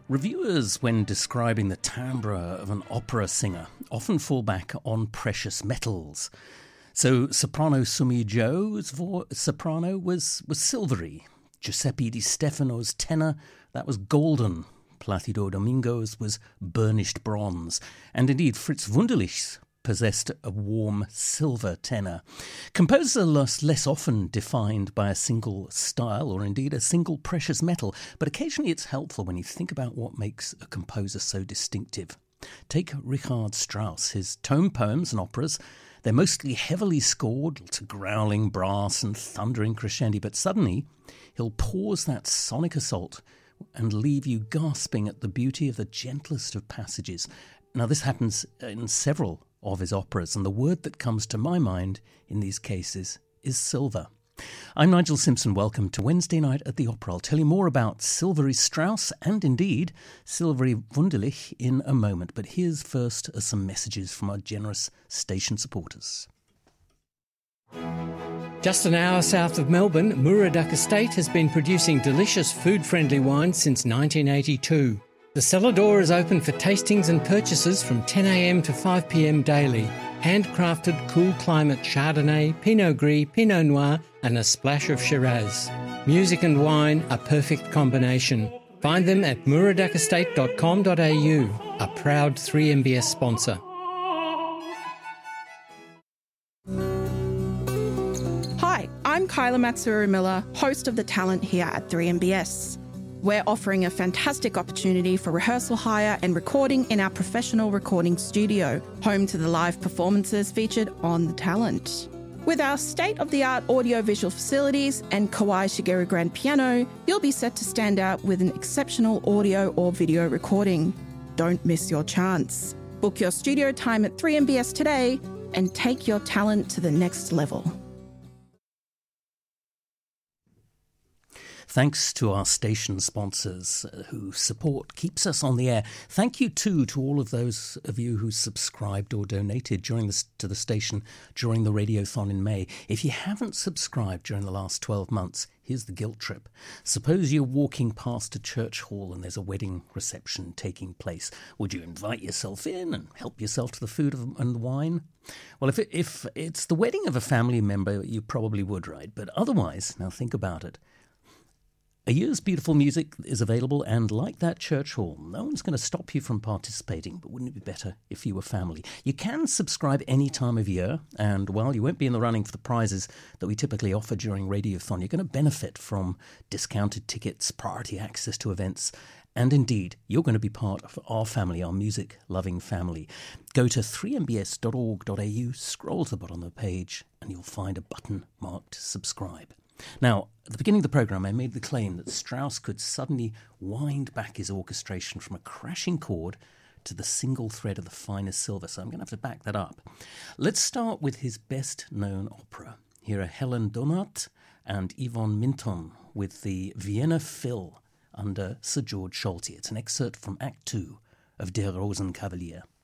Reviewers, when describing the timbre of an opera singer, often fall back on precious metals. So soprano Sumi Joe's soprano was silvery. Giuseppe Di Stefano's tenor, that was golden. Placido Domingo's was burnished bronze. And indeed, Fritz Wunderlich's possessed a warm silver tenor. Composers are less often defined by a single style or indeed a single precious metal, but occasionally it's helpful when you think about what makes a composer so distinctive. Take Richard Strauss. His tone poems and operas, they're mostly heavily scored to growling brass and thundering crescendi, but suddenly he'll pause that sonic assault and leave you gasping at the beauty of the gentlest of passages. Now, this happens in several of his operas, and the word that comes to my mind in these cases is silver. I'm Nigel Simpson. Welcome to Wednesday Night at the Opera. I'll tell you more about Silvery Strauss and indeed Silvery Wunderlich in a moment, but here's first some messages from our generous station supporters. Just an hour south of Melbourne, Muraduck Estate has been producing delicious food-friendly wine since 1982. The cellar door is open for tastings and purchases from 10 a.m. to 5 p.m. daily. Handcrafted cool climate Chardonnay, Pinot Gris, Pinot Noir and a splash of Shiraz. Music and wine, a perfect combination. Find them at muraduckestate.com.au, a proud 3MBS sponsor. Hi, I'm Kyla Matsuru-Miller, host of The Talent here at 3MBS. We're offering a fantastic opportunity for rehearsal hire and recording in our professional recording studio, home to the live performances featured on The Talent. With our state-of-the-art audio-visual facilities and Kawai Shigeru grand piano, you'll be set to stand out with an exceptional audio or video recording. Don't miss your chance. Book your studio time at 3MBS today and take your talent to the next level. Thanks to our station sponsors who keeps us on the air. Thank you too to all of those of you who subscribed or donated to the station during the Radiothon in May. If you haven't subscribed during the last 12 months, here's the guilt trip. Suppose you're walking past a church hall and there's a wedding reception taking place. Would you invite yourself in and help yourself to the food and the wine? Well, if it's the wedding of a family member, you probably would, right? But otherwise, now think about it. A year's beautiful music is available, and like that church hall, no one's going to stop you from participating, but wouldn't it be better if you were family? You can subscribe any time of year, and while you won't be in the running for the prizes that we typically offer during Radiothon, you're going to benefit from discounted tickets, priority access to events, and indeed, you're going to be part of our family, our music-loving family. Go to 3mbs.org.au, scroll to the bottom of the page, and you'll find a button marked subscribe. Now, at the beginning of the programme, I made the claim that Strauss could suddenly wind back his orchestration from a crashing chord to the single thread of the finest silver, so I'm going to have to back that up. Let's start with his best-known opera. Here are Helen Donat and Yvonne Minton with the Vienna Phil under Sir George Solti. It's an excerpt from Act 2 of Der Rosenkavalier.